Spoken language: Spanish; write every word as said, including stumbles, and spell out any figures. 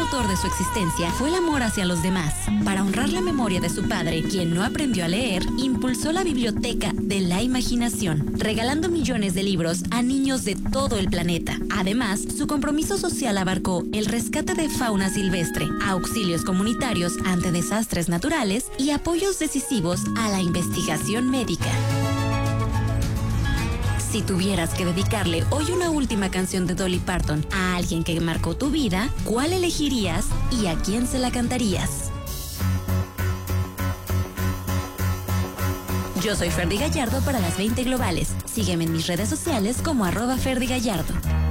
motor de su existencia fue el amor hacia los demás. Para honrar la memoria de su padre, quien no aprendió a leer, impulsó la Biblioteca de la Imaginación, regalando millones de libros a niños de todo el planeta. Además, su compromiso social abarcó el rescate de fauna silvestre, auxilios comunitarios ante desastres naturales y apoyos decisivos a la investigación médica. Si tuvieras que dedicarle hoy una última canción de Dolly Parton a alguien que marcó tu vida, ¿cuál elegirías y a quién se la cantarías? Yo soy Ferdy Gallardo para las veinte Globales. Sígueme en mis redes sociales como arroba Ferdy Gallardo.